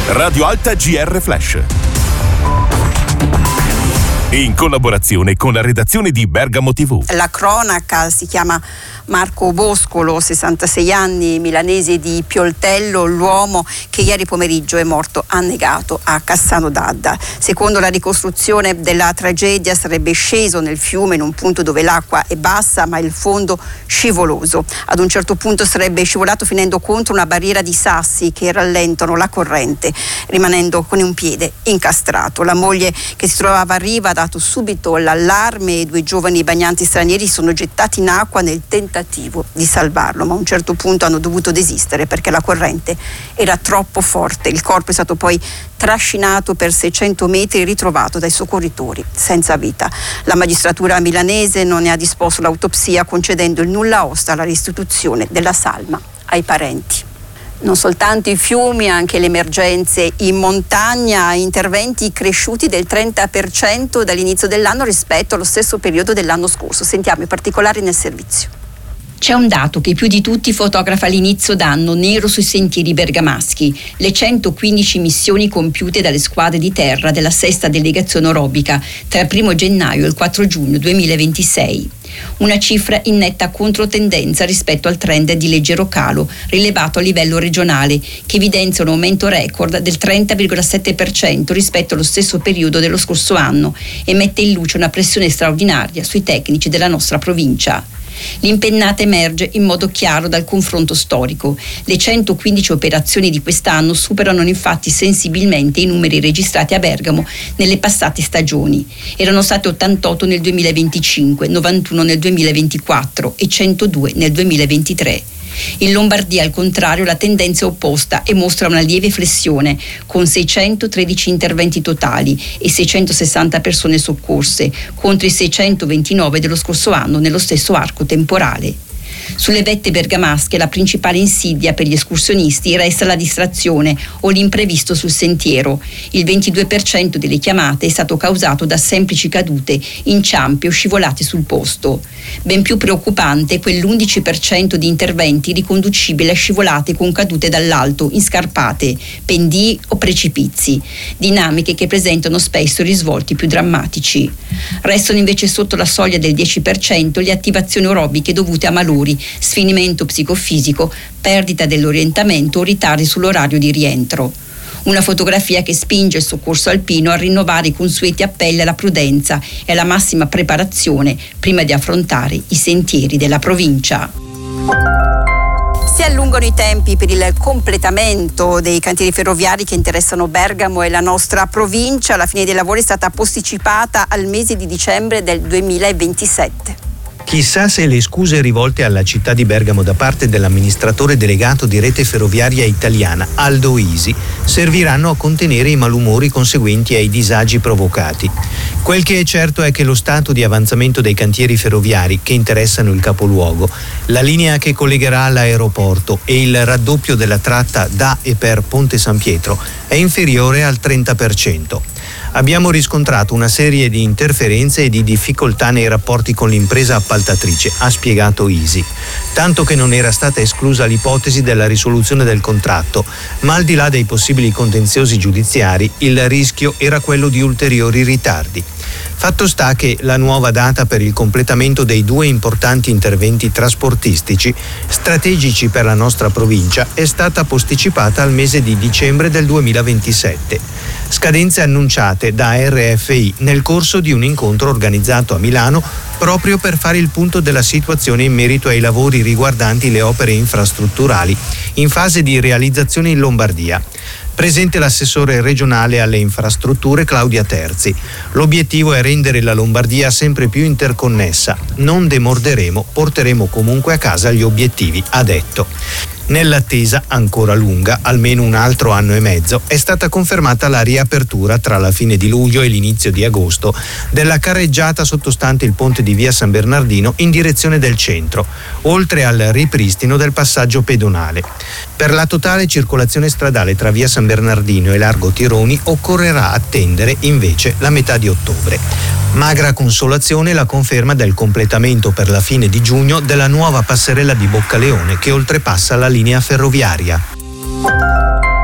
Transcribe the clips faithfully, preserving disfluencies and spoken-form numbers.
Radio Alta G R Flash. In collaborazione con la redazione di Bergamo tivù. La cronaca si chiama Marco Boscolo, sessantasei anni, milanese di Pioltello, l'uomo che ieri pomeriggio è morto annegato a Cassano d'Adda. Secondo la ricostruzione della tragedia sarebbe sceso nel fiume in un punto dove l'acqua è bassa ma il fondo scivoloso. Ad un certo punto sarebbe scivolato finendo contro una barriera di sassi che rallentano la corrente, rimanendo con un piede incastrato. La moglie che si trovava a riva ha dato subito l'allarme e due giovani bagnanti stranieri sono gettati in acqua nel tentativo di salvarlo, ma a un certo punto hanno dovuto desistere perché la corrente era troppo forte. Il corpo è stato poi trascinato per seicento metri e ritrovato dai soccorritori senza vita. La magistratura milanese non ne ha disposto l'autopsia, concedendo il nulla osta alla restituzione della salma ai parenti. Non soltanto i fiumi, anche le emergenze in montagna, interventi cresciuti del trenta per cento dall'inizio dell'anno rispetto allo stesso periodo dell'anno scorso. Sentiamo i particolari nel servizio. C'è un dato che più di tutti fotografa l'inizio d'anno nero sui sentieri bergamaschi: le centoquindici missioni compiute dalle squadre di terra della sesta delegazione orobica tra il primo gennaio e il quattro giugno duemilaventisei. Una cifra in netta controtendenza rispetto al trend di leggero calo rilevato a livello regionale, che evidenzia un aumento record del trenta virgola sette per cento rispetto allo stesso periodo dello scorso anno e mette in luce una pressione straordinaria sui tecnici della nostra provincia. L'impennata emerge in modo chiaro dal confronto storico. Le centoquindici operazioni di quest'anno superano infatti sensibilmente i numeri registrati a Bergamo nelle passate stagioni. Erano state ottantotto nel duemilaventicinque, novantuno nel duemilaventiquattro e centodue nel duemilaventitré. In Lombardia, al contrario, la tendenza è opposta e mostra una lieve flessione, con seicentotredici interventi totali e seicentosessanta persone soccorse, contro i seicentoventinove dello scorso anno nello stesso arco temporale. Sulle vette bergamasche la principale insidia per gli escursionisti resta la distrazione o l'imprevisto sul sentiero. Il ventidue per cento delle chiamate è stato causato da semplici cadute, inciampi o scivolate sul posto. Ben più preoccupante è quell'undici per cento di interventi riconducibili a scivolate con cadute dall'alto, in scarpate, pendii o precipizi, dinamiche che presentano spesso risvolti più drammatici. Restano invece sotto la soglia del dieci per cento le attivazioni aerobiche dovute a malori, sfinimento psicofisico, perdita dell'orientamento o ritardi sull'orario di rientro. Una fotografia che spinge il soccorso alpino a rinnovare i consueti appelli alla prudenza e alla massima preparazione prima di affrontare i sentieri della provincia. Si allungano i tempi per il completamento dei cantieri ferroviari che interessano Bergamo e la nostra provincia. La fine dei lavori è stata posticipata al mese di dicembre del duemilaventisette. Chissà se le scuse rivolte alla città di Bergamo da parte dell'amministratore delegato di Rete Ferroviaria Italiana, Aldo Isi, serviranno a contenere i malumori conseguenti ai disagi provocati. Quel che è certo è che lo stato di avanzamento dei cantieri ferroviari che interessano il capoluogo, la linea che collegherà l'aeroporto e il raddoppio della tratta da e per Ponte San Pietro è inferiore al trenta per cento. Abbiamo riscontrato una serie di interferenze e di difficoltà nei rapporti con l'impresa appaltatrice, ha spiegato Isi, tanto che non era stata esclusa l'ipotesi della risoluzione del contratto, ma al di là dei possibili contenziosi giudiziari, il rischio era quello di ulteriori ritardi. Fatto sta che la nuova data per il completamento dei due importanti interventi trasportistici strategici per la nostra provincia è stata posticipata al mese di dicembre del duemilaventisette. Scadenze annunciate da R F I nel corso di un incontro organizzato a Milano proprio per fare il punto della situazione in merito ai lavori riguardanti le opere infrastrutturali in fase di realizzazione in Lombardia. Presente l'assessore regionale alle infrastrutture Claudia Terzi. L'obiettivo è rendere la Lombardia sempre più interconnessa. Non demorderemo, porteremo comunque a casa gli obiettivi, ha detto. Nell'attesa ancora lunga, almeno un altro anno e mezzo, è stata confermata la riapertura tra la fine di luglio e l'inizio di agosto della carreggiata sottostante il ponte di via San Bernardino in direzione del centro, oltre al ripristino del passaggio pedonale. Per la totale circolazione stradale tra via San Bernardino e largo Tironi occorrerà attendere invece la metà di ottobre. Magra consolazione la conferma del completamento per la fine di giugno della nuova passerella di Boccaleone che oltrepassa la linea ferroviaria.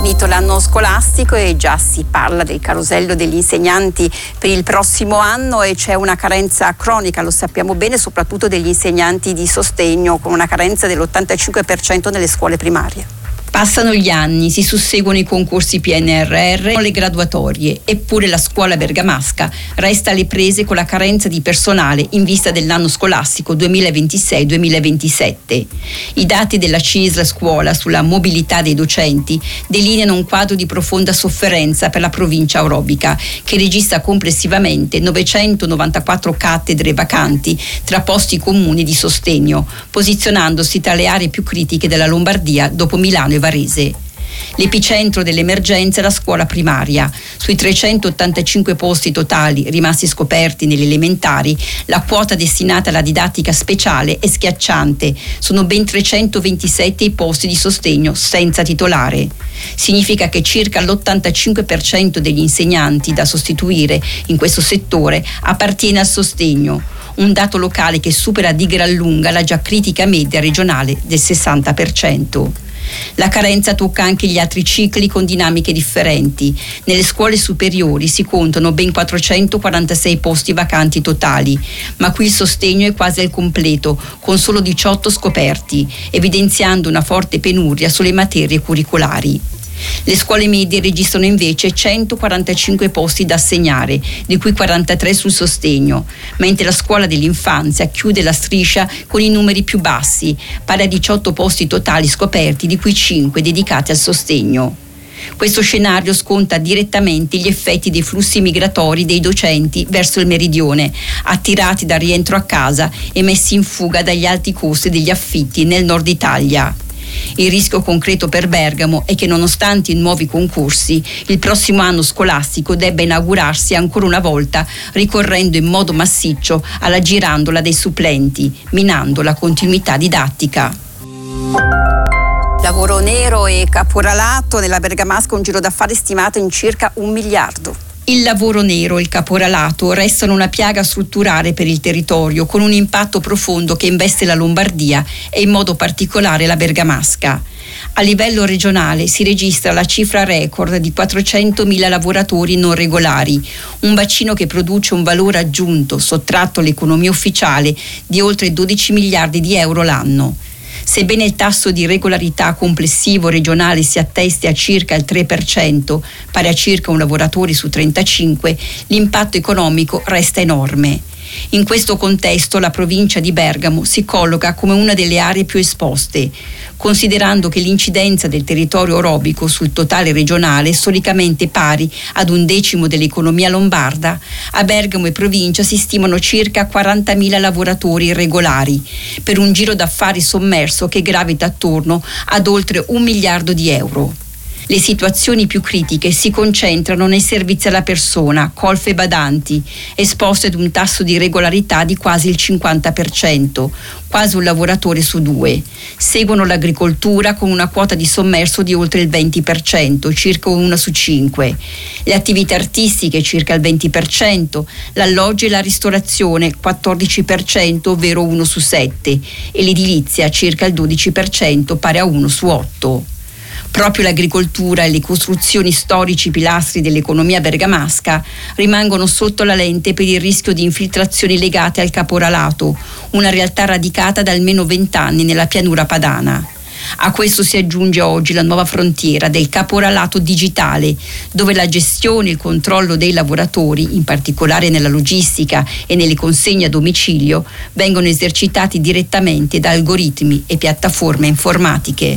finito l'anno scolastico e già si parla del carosello degli insegnanti per il prossimo anno e c'è una carenza cronica, lo sappiamo bene, soprattutto degli insegnanti di sostegno, con una carenza dell'ottantacinque per cento nelle scuole primarie. Passano gli anni, si susseguono i concorsi P N R R, le graduatorie, eppure la scuola bergamasca resta alle prese con la carenza di personale in vista dell'anno scolastico duemilaventisei duemilaventisette. I dati della C I S L Scuola sulla mobilità dei docenti delineano un quadro di profonda sofferenza per la provincia orobica, che registra complessivamente novecentonovantaquattro cattedre vacanti tra posti comuni di sostegno, posizionandosi tra le aree più critiche della Lombardia dopo Milano e Varese. L'epicentro dell'emergenza è la scuola primaria. Sui trecentottantacinque posti totali rimasti scoperti nelle elementari, la quota destinata alla didattica speciale è schiacciante. Sono ben trecentoventisette i posti di sostegno senza titolare. Significa che circa l'ottantacinque per cento degli insegnanti da sostituire in questo settore appartiene al sostegno, un dato locale che supera di gran lunga la già critica media regionale del sessanta per cento. La carenza tocca anche gli altri cicli con dinamiche differenti. Nelle scuole superiori si contano ben quattrocentoquarantasei posti vacanti totali, ma qui il sostegno è quasi al completo, con solo diciotto scoperti, evidenziando una forte penuria sulle materie curricolari. Le scuole medie registrano invece centoquarantacinque posti da assegnare, di cui quarantatré sul sostegno, mentre la scuola dell'infanzia chiude la striscia con i numeri più bassi, pari a diciotto posti totali scoperti, di cui cinque dedicati al sostegno. Questo scenario sconta direttamente gli effetti dei flussi migratori dei docenti verso il meridione, attirati dal rientro a casa e messi in fuga dagli alti costi degli affitti nel nord Italia. Il rischio concreto per Bergamo è che, nonostante i nuovi concorsi, il prossimo anno scolastico debba inaugurarsi ancora una volta ricorrendo in modo massiccio alla girandola dei supplenti, minando la continuità didattica. Lavoro nero e caporalato nella Bergamasca, un giro d'affari stimato in circa un miliardo. Il lavoro nero e il caporalato restano una piaga strutturale per il territorio, con un impatto profondo che investe la Lombardia e in modo particolare la Bergamasca. A livello regionale si registra la cifra record di quattrocentomila lavoratori non regolari, un bacino che produce un valore aggiunto sottratto all'economia ufficiale di oltre dodici miliardi di euro l'anno. Sebbene il tasso di regolarità complessivo regionale si attesti a circa il tre per cento, pari a circa un lavoratore su trentacinque, l'impatto economico resta enorme. In questo contesto la provincia di Bergamo si colloca come una delle aree più esposte, considerando che l'incidenza del territorio orobico sul totale regionale è storicamente pari ad un decimo dell'economia lombarda. A Bergamo e provincia si stimano circa quarantamila lavoratori irregolari, per un giro d'affari sommerso che gravita attorno ad oltre un miliardo di euro. Le situazioni più critiche si concentrano nei servizi alla persona, colf e badanti, esposti ad un tasso di regolarità di quasi il cinquanta per cento, quasi un lavoratore su due. Seguono l'agricoltura con una quota di sommerso di oltre il venti per cento, circa una su cinque. Le attività artistiche circa il venti per cento, l'alloggio e la ristorazione quattordici per cento, ovvero uno su sette, e l'edilizia circa il dodici per cento, pari a uno su otto. Proprio l'agricoltura e le costruzioni storici pilastri dell'economia bergamasca rimangono sotto la lente per il rischio di infiltrazioni legate al caporalato, una realtà radicata da almeno vent'anni nella pianura padana. A questo si aggiunge oggi la nuova frontiera del caporalato digitale, dove la gestione e il controllo dei lavoratori, in particolare nella logistica e nelle consegne a domicilio, vengono esercitati direttamente da algoritmi e piattaforme informatiche.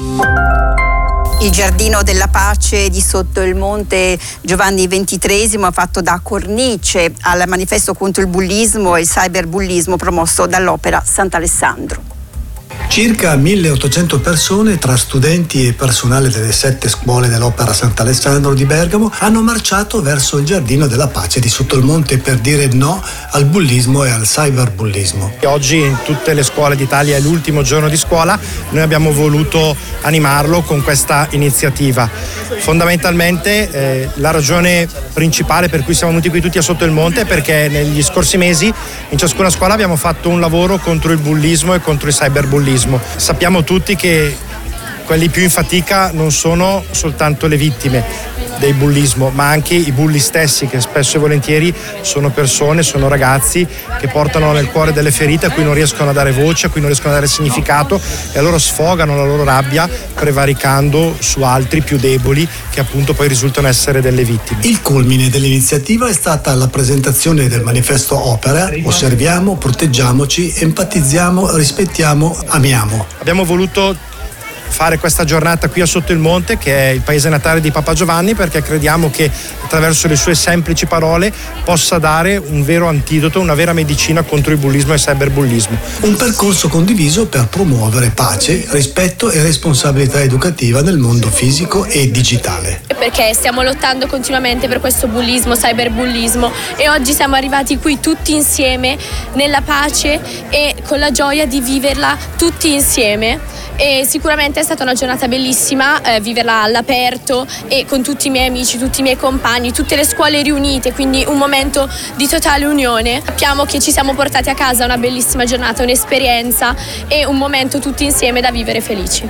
Il Giardino della Pace di Sotto il Monte Giovanni ventitreesimo ha fatto da cornice al manifesto contro il bullismo e il cyberbullismo promosso dall'Opera Sant'Alessandro. Circa milleottocento persone, tra studenti e personale delle sette scuole dell'Opera Sant'Alessandro di Bergamo, hanno marciato verso il Giardino della Pace di Sotto il Monte per dire no al bullismo e al cyberbullismo. Oggi in tutte le scuole d'Italia è l'ultimo giorno di scuola, noi abbiamo voluto animarlo con questa iniziativa. Fondamentalmente eh, la ragione principale per cui siamo venuti qui tutti a Sotto il Monte è perché negli scorsi mesi in ciascuna scuola abbiamo fatto un lavoro contro il bullismo e contro il cyberbullismo. Sappiamo tutti che quelli più in fatica non sono soltanto le vittime del bullismo, ma anche i bulli stessi, che spesso e volentieri sono persone, sono ragazzi che portano nel cuore delle ferite a cui non riescono a dare voce, a cui non riescono a dare significato, e allora sfogano la loro rabbia prevaricando su altri più deboli, che appunto poi risultano essere delle vittime. Il culmine dell'iniziativa è stata la presentazione del manifesto Opera: osserviamo, proteggiamoci, empatizziamo, rispettiamo, amiamo. Abbiamo voluto fare questa giornata qui a Sotto il Monte, che è il paese natale di Papa Giovanni, perché crediamo che attraverso le sue semplici parole possa dare un vero antidoto, una vera medicina contro il bullismo e il cyberbullismo. Un percorso condiviso per promuovere pace, rispetto e responsabilità educativa nel mondo fisico e digitale. Perché stiamo lottando continuamente per questo bullismo, cyberbullismo, e oggi siamo arrivati qui tutti insieme nella pace e con la gioia di viverla tutti insieme. E sicuramente è stata una giornata bellissima, eh, viverla all'aperto e con tutti i miei amici, tutti i miei compagni, tutte le scuole riunite, quindi un momento di totale unione. Sappiamo che ci siamo portati a casa una bellissima giornata, un'esperienza e un momento tutti insieme da vivere felici.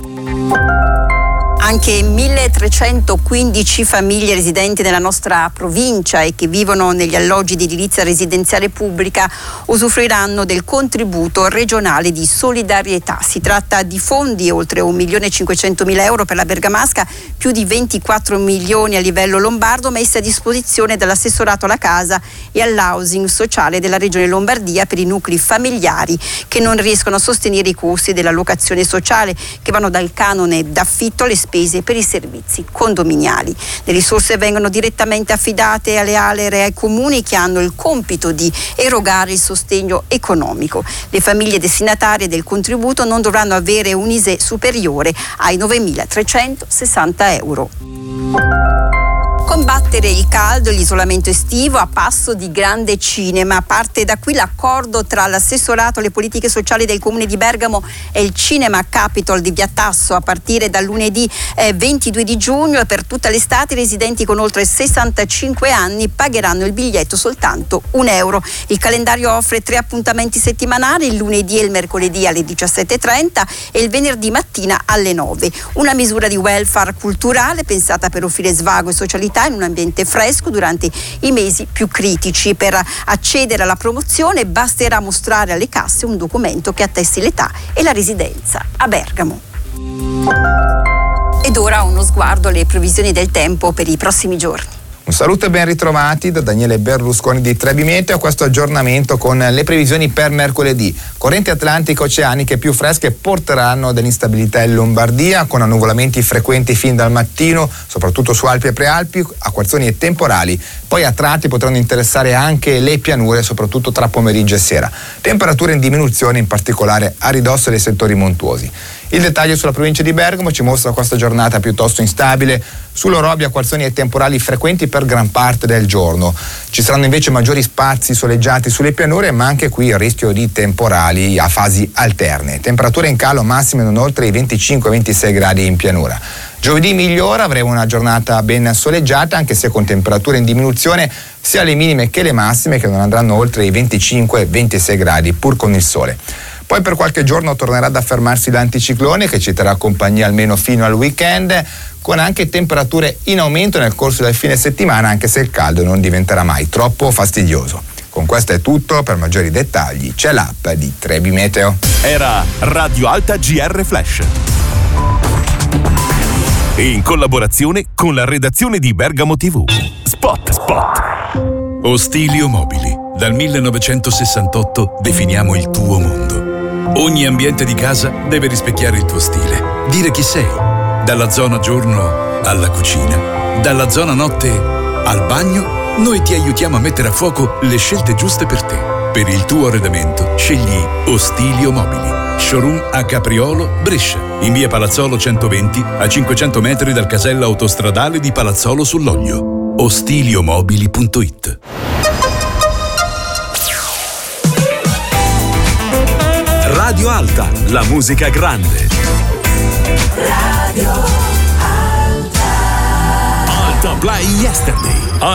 Anche milletrecentoquindici famiglie residenti nella nostra provincia e che vivono negli alloggi di edilizia residenziale pubblica usufruiranno del contributo regionale di solidarietà. Si tratta di fondi oltre un milione e cinquecentomila euro per la Bergamasca, più di ventiquattro milioni a livello lombardo, messi a disposizione dall'assessorato alla casa e all'housing sociale della regione Lombardia per i nuclei familiari che non riescono a sostenere i costi della locazione sociale, che vanno dal canone d'affitto alle spese per i servizi condominiali. Le risorse vengono direttamente affidate alle aree e ai comuni che hanno il compito di erogare il sostegno economico. Le famiglie destinatarie del contributo non dovranno avere un I S E E superiore ai novemilatrecentosessanta euro. Combattere il caldo e l'isolamento estivo a passo di grande cinema. Parte da qui l'accordo tra l'assessorato alle politiche sociali del comune di Bergamo e il Cinema Capitol di Via Tasso a partire dal lunedì eh, ventidue di giugno, e per tutta l'estate i residenti con oltre sessantacinque anni pagheranno il biglietto soltanto un euro. Il calendario offre tre appuntamenti settimanali, il lunedì e il mercoledì alle diciassette e trenta e il venerdì mattina alle nove. Una misura di welfare culturale pensata per offrire svago e socialità in un ambiente fresco durante i mesi più critici. Per accedere alla promozione basterà mostrare alle casse un documento che attesti l'età e la residenza a Bergamo. Ed ora uno sguardo alle previsioni del tempo per i prossimi giorni. Un saluto e ben ritrovati da Daniele Berlusconi di Trebi Meteo a questo aggiornamento con le previsioni per mercoledì. Correnti atlantico-oceaniche più fresche porteranno dell'instabilità in Lombardia, con annuvolamenti frequenti fin dal mattino, soprattutto su Alpi e Prealpi, acquazzoni e temporali. Poi a tratti potranno interessare anche le pianure, soprattutto tra pomeriggio e sera. Temperature in diminuzione, in particolare a ridosso dei settori montuosi. Il dettaglio sulla provincia di Bergamo ci mostra questa giornata piuttosto instabile. Sull'Orobia acquazzoni e temporali frequenti per gran parte del giorno. Ci saranno invece maggiori spazi soleggiati sulle pianure, ma anche qui il rischio di temporali a fasi alterne. Temperature in calo massime non oltre i venticinque ventisei gradi in pianura. Giovedì migliora, avremo una giornata ben soleggiata, anche se con temperature in diminuzione sia le minime che le massime, che non andranno oltre i venticinque ventisei gradi pur con il sole. Poi per qualche giorno tornerà ad affermarsi l'anticiclone, che ci terrà compagnia almeno fino al weekend, con anche temperature in aumento nel corso del fine settimana, anche se il caldo non diventerà mai troppo fastidioso. Con questo è tutto, per maggiori dettagli c'è l'app di Trebi Meteo. Era Radio Alta G R Flash. In collaborazione con la redazione di Bergamo tivù. Spot, spot. Ostilio Mobili. Dal millenovecentosessantotto definiamo il tuo mondo. Ogni ambiente di casa deve rispecchiare il tuo stile, dire chi sei. Dalla zona giorno alla cucina, dalla zona notte al bagno, noi ti aiutiamo a mettere a fuoco le scelte giuste per te. Per il tuo arredamento scegli Ostilio Mobili. Showroom a Capriolo, Brescia, in via Palazzolo centoventi, a cinquecento metri dal casello autostradale di Palazzolo sull'Oglio. ostiliomobili punto it. Radio Alta, la musica grande. Radio Alta. Alta Play Yesterday.